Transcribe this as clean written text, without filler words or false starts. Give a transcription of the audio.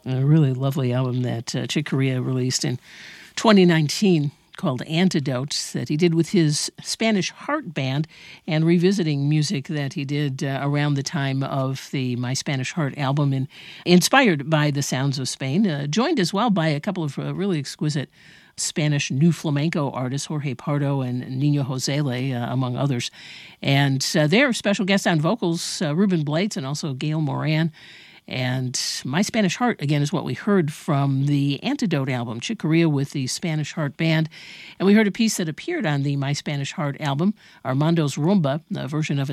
A really lovely album that Chick Corea released in 2019 called Antidote that he did with his Spanish Heart Band, and revisiting music that he did around the time of the My Spanish Heart album, and inspired by the sounds of Spain, joined as well by a couple of really exquisite Spanish new flamenco artists, Jorge Pardo and Nino Josele, among others. And they're special guests on vocals, Ruben Blades and also Gail Moran. And My Spanish Heart, again, is what we heard from the Antidote album, Chick Corea with the Spanish Heart Band. And we heard a piece that appeared on the My Spanish Heart album, Armando's Rumba, a version of it